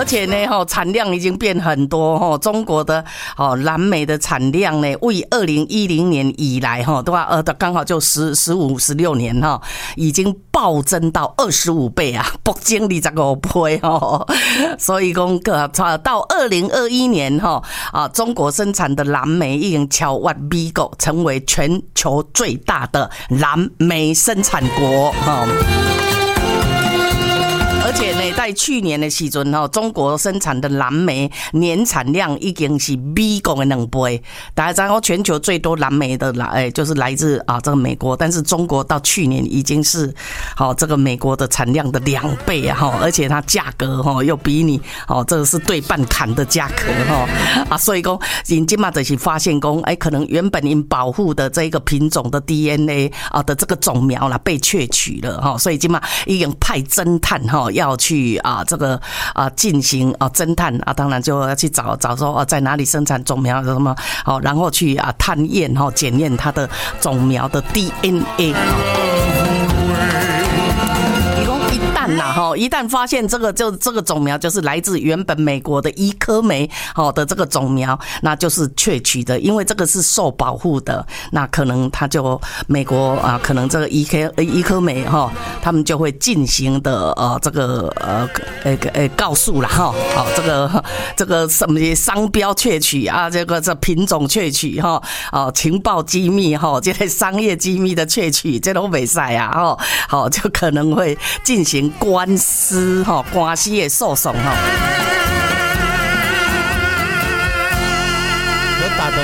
而且呢，产量已经变很多，中国的蓝莓的产量呢，为2010年以来都刚好就15、16年已经暴增到25倍啊，暴增25倍所以讲到2021年中国生产的蓝莓已经超越美国，成为全球最大的蓝莓生产国而且呢，在去年的时候，中国生产的蓝莓年产量已经是美国的2倍。大家知道全球最多蓝莓的就是来自这个美国，但是中国到去年已经是这个美国的产量的2倍啊，而且它价格又比你这个是对半砍的价格所以说因现在就是发现说可能原本因保护的这个品种的 DNA 的这个种苗啦被窃取了所以现在已经派侦探要去这个进行侦探当然就要去找说在哪里生产种苗什么然后去探验检验它的种苗的 DNA。一旦发现这个种苗就是来自原本美国的伊科梅的这个种苗，那就是窃取的，因为这个是受保护的，那可能他就美国可能这个伊科梅他们就会进行的这个告诉啦这个什么商标窃取这品种窃取情报机密这个商业机密的窃取，这都没赛就可能会进行官司的诉讼有打得赢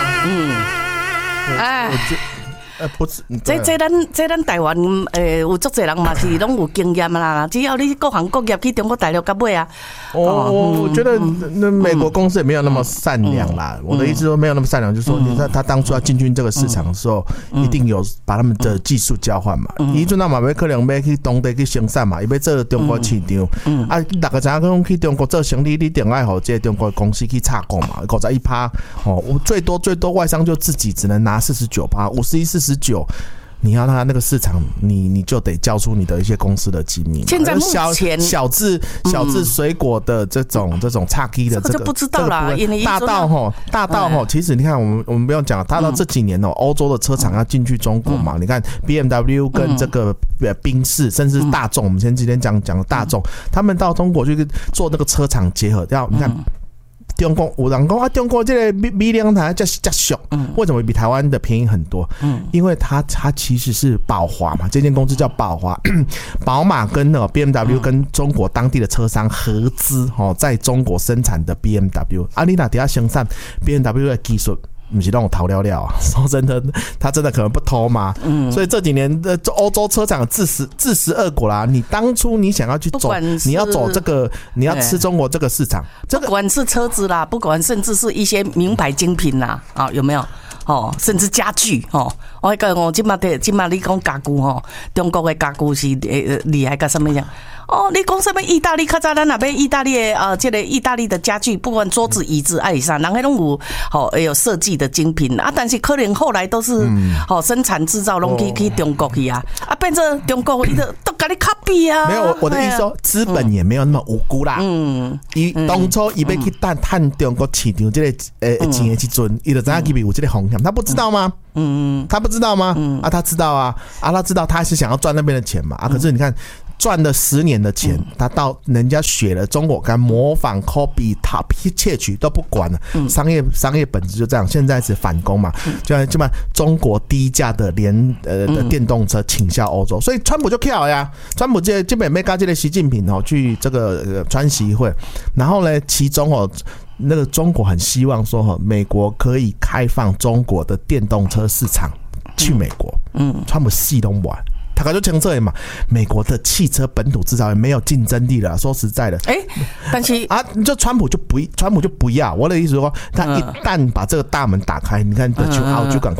吗？不是， 这咱台湾有足侪人嘛是拢有经验啦，只要你各行各业去中国大陆到尾我觉得那美国公司也没有那么善良啦。我的意思说没有那么善良，就是说他当初要进军这个市场的时候，一定有把他们的技术交换嘛。以前那嘛要可能要去当地去生产嘛，要做中国市场大家知影讲去中国做生意，你一定要和这中国公司去插钩嘛，51%最多外商就自己只能拿49%，51、49%。你要他那个市场，你就得交出你的一些公司的机密。 现在目前小至水果的这种插基的这个就不知道啦。 大到其实你看我们不用讲，大到这几年欧洲的车厂要进去中国嘛，你看 BMW 跟这个宾士，甚至大众，我们前几天讲的大众，他们到中国去做那个车厂结合，你看。中国有人说中国这个米量它叫俗，为什么比台湾的便宜很多？因为它其实是宝华嘛，这间公司叫宝华，宝马跟BMW 跟中国当地的车商合资在中国生产的 BMW， 你哪底下生产 BMW 的技术？不是让我逃了说真的，他真的可能不偷嘛。所以这几年的欧洲车厂自食恶果啦。你当初你想要去走，你要走这个，你要吃中国这个市场， 不管是车子啦，不管甚至是一些名牌精品啦，有没有？甚至家具我讲今嘛你讲家具中国的家具是厉害到什么样？你讲什么意大利？较早咱那边意大利的这个意大利的家具，不管桌子、椅子、爱啥，人家拢有设计的精品但是可能后来都是生产制造拢去中国去变成中国伊都给你 copy 没有，我的意思说，资本也没有那么无辜啦。当初伊要去探中国市场这个钱的时阵，伊就知影这边有这个风险，他不知道吗？他不知道吗？他知道啊，他知道他还是想要赚那边的钱嘛可是你看。赚了10年的钱，他到人家学了中国敢模仿 copy 窃取都不管了，商业本质就这样。现在是反攻嘛，就把中国低价的的电动车倾销欧洲，所以川普就跳呀，川普这本没跟这个习近平去这个川习会，然后呢，其中那个中国很希望说美国可以开放中国的电动车市场去美国，川普戏都玩。他就清楚嘛，美国的汽车本土制造也没有竞争力了。说实在的， 但是就川普就不要。我的意思说，他一旦把这个大门打开，你看就赶快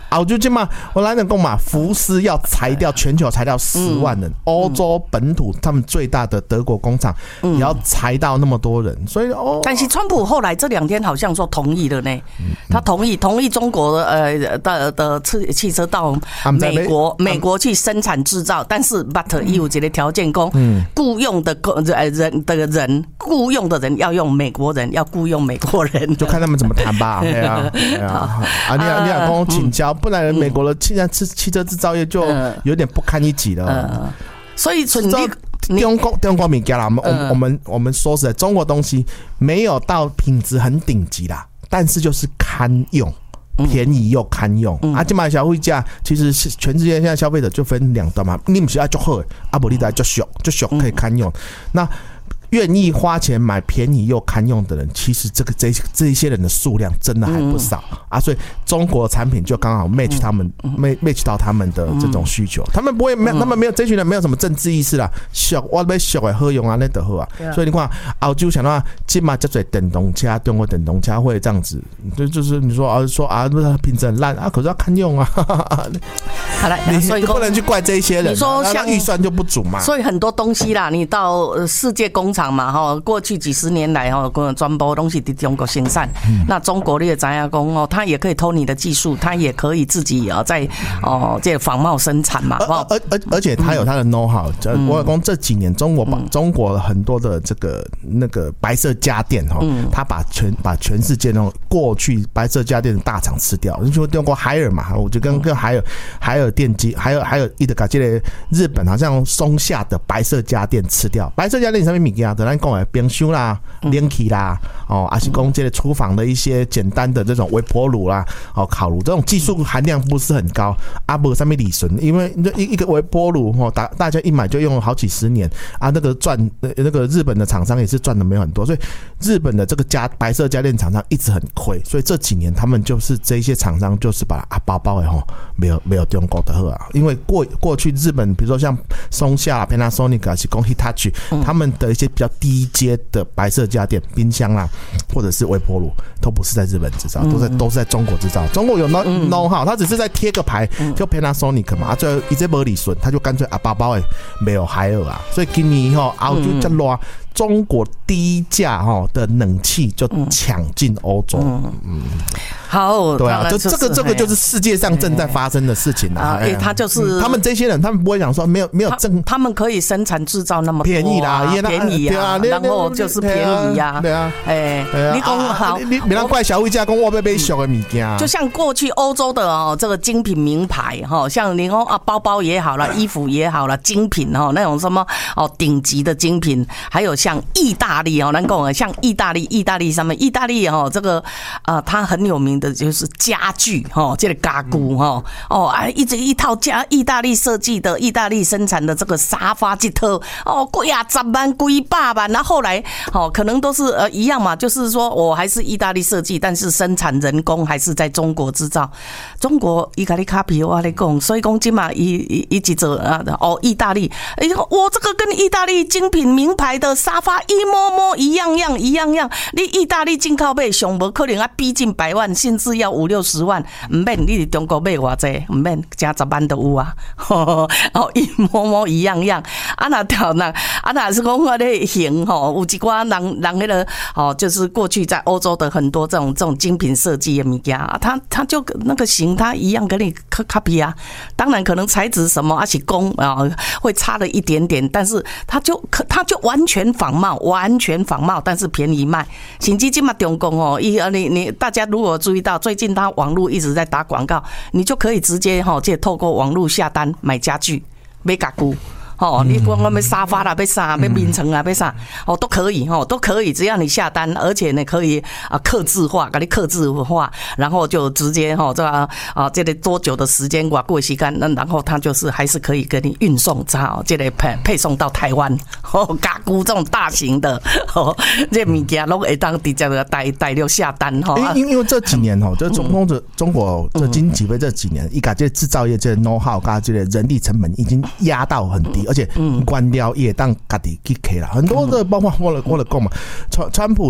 澳洲这嘛，我来讲嘛，福斯要裁掉全球裁掉10万人，欧洲本土他们最大的德国工厂也要裁到那么多人，所以但是川普后来这2天好像说同意了呢，他同意中国的汽车到美国去生产制造，但是 but 有一个条件讲，雇佣的人雇佣的人要用美国人，要雇佣美国人， 就看他们怎么谈吧。对啊，你要跟我请教，不然美国的现在汽车制造业就有点不堪一击了。 所以中国物件啦，我们说实在，中国东西没有到品质很顶级啦，但是就是堪用。便宜又堪用，这卖消费价其实是全世界现在消费者就分2端嘛，你不是要就好，不然就俗可以堪用。那愿意花钱买便宜又堪用的人，其实这一些人的数量真的还不少所以中国产品就刚好 match 到他们的这种需求，他们没有这群人没有什么政治意识啦，我要俗的好用那就好啊。所以你看澳洲想到今嘛这些电动车，中国电动车会这样子，就是你说品质很烂可是要堪用啊。 好了， 你不能去怪这些人， 你说像预算就不足嘛。 所以很多东西啦，你到世界工厂嘛，过去几十年来全部东西在中国生产。那中国你也知道讲他也可以偷你的技术，他也可以自己在这仿冒生产嘛。 而且他有他的 know how。我讲这几年中国很多的那个白色家电他把全世界那种过去白色家电的大厂吃掉。你说中国海尔嘛，我就跟海尔电机，还有一直把这个日本好像松下的白色家电吃掉。白色家电上面物件，咱讲的冰箱啦、冷气啦，还是讲这个厨房的一些简单的这种微波炉啦、烤炉，这种技术含量不是很高，没什么利润，因为一个微波炉大家一买就用了好几十年那个日本的厂商也是赚的没有很多，所以日本的这个白色家电厂商一直很亏，所以这几年他们就是这些厂商就是把包没有中国的好因为过去日本比如说像松下、Panasonic 还是Hitachi，他们的一些比较低阶的白色家电、冰箱啦，或者是微波炉，都不是在日本制造，都是在中国制造。中国有 know how， 他只是在贴个牌，就 Panasonic 嘛，最后一直没利润，他就干脆包没有海尔所以今年澳洲这乱。中国低价的冷气就抢进欧洲， 好， 对啊，这个就是世界上正在发生的事情他就是他们这些人，他们不会讲说没有他们可以生产制造那么多便宜啦， 便宜啊，然后就是便宜啊， 对啊， 你讲好， 你别怪消费者讲我要买俗的物件， 就像过去欧洲的这个精品名牌像你说包包也好了，衣服也好了，精品那种什么顶级的精品，还有像意大利咱讲像意大利上面，意大利这个它很有名的就是家具这个家具一套意大利设计的、意大利生产的这个沙发一套贵10万、贵100万，然后后来可能都是一样嘛，就是说我还是意大利设计，但是生产人工还是在中国制造。中国伊给你 copy 我跟你讲，所以讲今嘛一直做意大利，我这个跟意大利精品名牌的沙发一模一样，你意大利进口买上无可能逼近100万，甚至要50-60万，唔免你伫中国买偌济，唔免加10万都有啊，一模一样。那是讲我咧型有一寡人那个就是过去在欧洲的很多这种精品设计的物件，他就那个型他一样跟你 copy 啊，当然可能材质什么是工会差了一点点，但是他就完全仿冒，但是便宜卖。甚至今嘛中国你大家如果注意到，最近他网络一直在打广告，你就可以直接透过网络下单买家具、买家具。你讲我们沙发啦，要啥，要眠床啦，要啥，都可以，只要你下单，而且呢可以客制化，给你客制化，然后就直接这个多久的时间过时间，那然后他就是还是可以给你运送，这个配送到台湾。家具这种大型的，这物件都会当直接带了下单因为这几年这中国这经济这几年，伊把这制造业这 know how 跟这个人力成本已经压到很低。而且官僚也当自己去开了很多的，包括我的讲嘛，川普的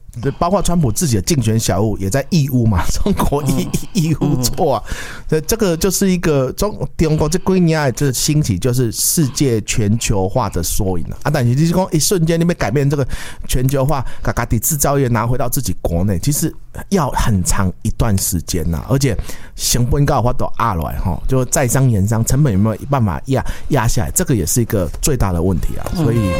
包括川普自己的竞选小物也在义乌嘛，中国义乌错啊，这个就是一个中国这几年就是兴起，就是世界全球化的缩影啊。但是就是说一瞬间你被改变这个全球化，把制造业拿回到自己国内，其实要很长一段时间呐，而且成本高的话都压下来哈，就在商言商，成本有没有办法压下来，这个也是一个最大的问题啊，所以。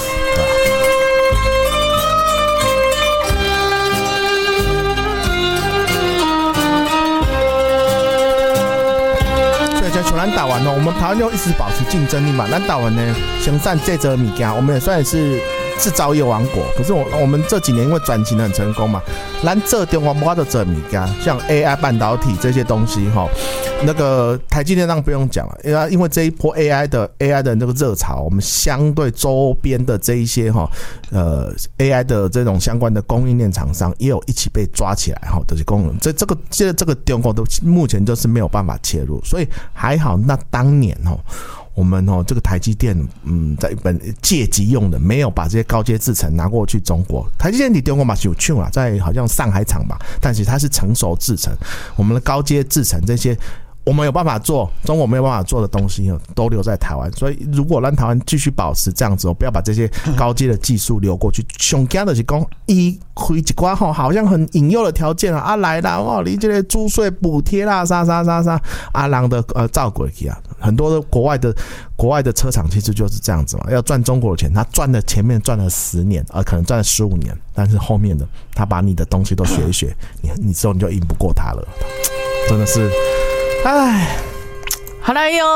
像咱台湾哦，我们台湾就一直保持竞争力嘛。咱台湾呢，生产这则物件，我们也算是制造业王国。可是我们这几年因为转型很成功嘛，咱这中国没得这物件，像 AI 半导体这些东西哈，那个台积电当然不用讲了，因为这一波 AI 的那个热潮，我们相对周边的这一些AI 的这种相关的供应链厂商也有一起被抓起来哈，就是功能这个中国都目前就是没有办法切入，所以还好那当年我们这个台积电在借机用的，没有把这些高阶制程拿过去中国。台积电在中国嘛是有抢啦，在好像上海厂吧，但是它是成熟制程，我们的高阶制程这些我们有办法做，中国没有办法做的东西都留在台湾。所以如果让台湾继续保持这样子，不要把这些高阶的技术流过去，上惊的是讲伊开一寡好像很引诱的条件啊，来啦你这个租税补贴啦，啥人的照过去啊。很多的国外的车厂其实就是这样子嘛，要赚中国的钱，他前面赚了10年，可能赚了15年，但是后面的他把你的东西都学一学，你之后你就赢不过他了，真的是。唉， 好来哟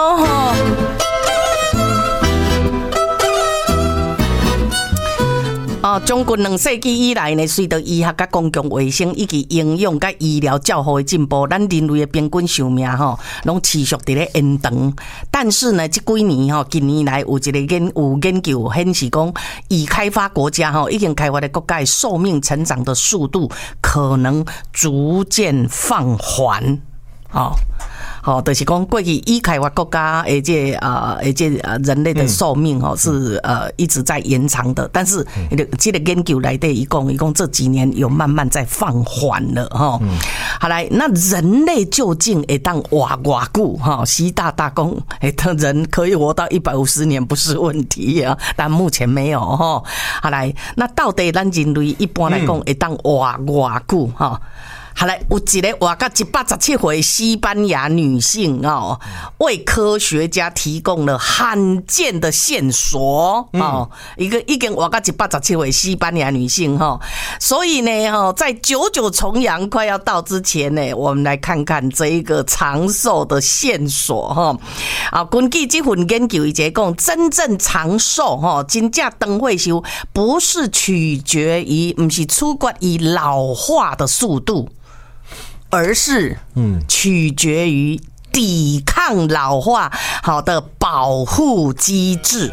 中国2世纪以来呢，随着医学甲公共卫生以及营养甲医疗照护的进步，咱人类的平均寿命拢持续伫咧延长。但是呢，这几年近年来有研究显示讲，已开发国家已经开发的国家的寿命成长的速度可能逐渐放缓。就是讲过去已开发国家的这人类的寿命是一直在延长的，但是这个研究来的一共这几年有慢慢在放缓了好来，那人类究竟会当活多久习大大讲人可以活到150年不是问题啊，但目前没有好来，那到底咱人类一般来讲会当活多久好来，有一个活到117岁西班牙女性为科学家提供了罕见的线索一个已经活到117岁西班牙女性所以呢在99重阳快要到之前呢，我们来看看这一个长寿的线索根据这份研究，伊讲真正长寿真正长岁数不是取决于老化的速度，而是取决于抵抗老化好的保护机制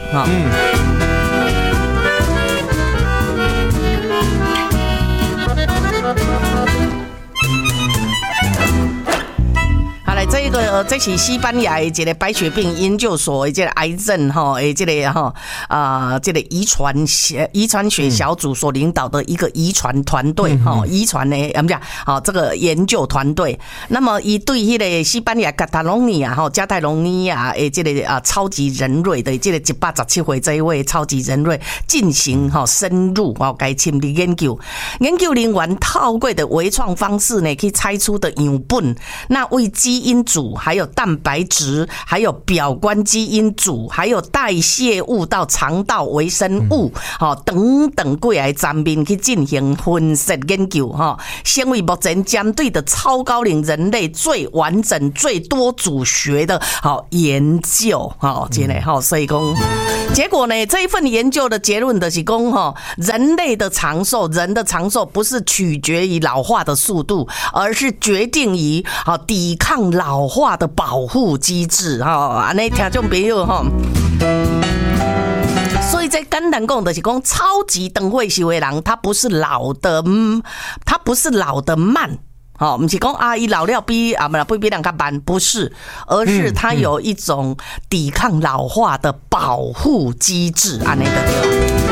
这是西班牙的这个白血病研究所的这个癌症这个遗传学小组所领导的一个遗传团队遗传的这个研究团队。那么伊对那个西班牙加泰隆尼亚的这个超级人类的这个117岁这一位超级人类进行深入该深入研究。研究人员透过的微创方式呢，去猜出的样本，那为基因组还有蛋白质还有表观基因组还有代谢物到肠道微生物等等几个层面去进行分析研究成为目前针对的超高龄人类最完整最多组学的研究这个所以说结果呢，这一份研究的结论就是说人类的长寿，人的长寿不是取决于老化的速度，而是决定于抵抗老化的保护机制安尼听众朋友所以这简单讲就是讲超级长岁数的人，他不是老的慢不是说伊老了比人较慢，不是，而是他有一种抵抗老化的保护机制安尼的对。